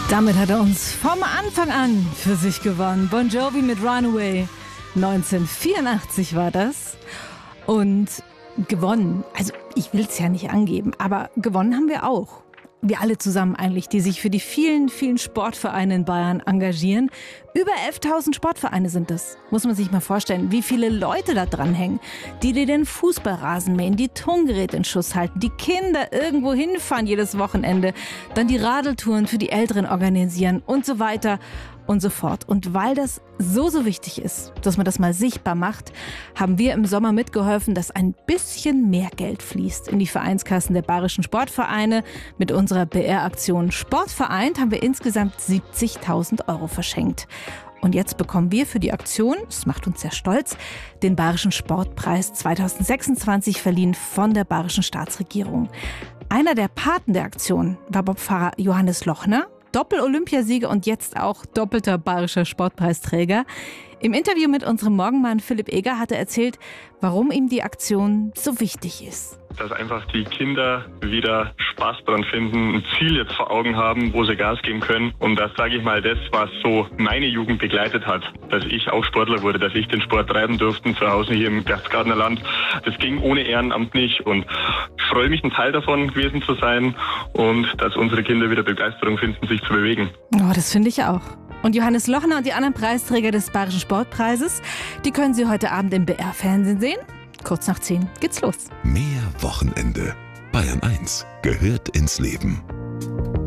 Damit hat er uns vom Anfang an für sich gewonnen. Bon Jovi mit Runaway. 1984 war das. Und gewonnen, also ich will es ja nicht angeben, aber gewonnen haben wir auch. Wir alle zusammen eigentlich, die sich für die vielen, vielen Sportvereine in Bayern engagieren. Über 11.000 Sportvereine sind das. Muss man sich mal vorstellen, wie viele Leute da dranhängen. Die den Fußballrasen mähen, die Turngeräte in Schuss halten, die Kinder irgendwo hinfahren jedes Wochenende, dann die Radeltouren für die Älteren organisieren und so weiter und so fort. Und weil das so wichtig ist, dass man das mal sichtbar macht, haben wir im Sommer mitgeholfen, dass ein bisschen mehr Geld fließt in die Vereinskassen der bayerischen Sportvereine. Mit unserer BR-Aktion Sportvereint haben wir insgesamt 70.000 Euro verschenkt. Und jetzt bekommen wir für die Aktion, das macht uns sehr stolz, den Bayerischen Sportpreis 2026 verliehen von der bayerischen Staatsregierung. Einer der Paten der Aktion war Bobfahrer Johannes Lochner, Doppel-Olympiasieger und jetzt auch doppelter bayerischer Sportpreisträger. Im Interview mit unserem Morgenmann Philipp Eger hat er erzählt, warum ihm die Aktion so wichtig ist. Dass einfach die Kinder wieder Spaß dran finden, ein Ziel jetzt vor Augen haben, wo sie Gas geben können. Und das, sage ich mal, das, was so meine Jugend begleitet hat, dass ich auch Sportler wurde, dass ich den Sport treiben durfte zu Hause hier im Berchtesgadener Land. Das ging ohne Ehrenamt nicht und ich freue mich, ein Teil davon gewesen zu sein und dass unsere Kinder wieder Begeisterung finden, sich zu bewegen. Oh, das finde ich auch. Und Johannes Lochner und die anderen Preisträger des Bayerischen Sportpreises, die können Sie heute Abend im BR-Fernsehen sehen. Kurz nach 10 geht's los. Mehr Wochenende. Bayern 1 gehört ins Leben.